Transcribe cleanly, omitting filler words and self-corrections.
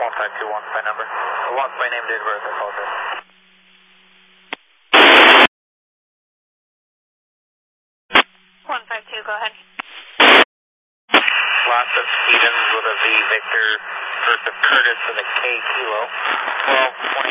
152, one by number. One by name, date of birth, I apologize. 152, go ahead. Last of Stevens with a V, Victor, first of Curtis with a K, Kilo, 1220.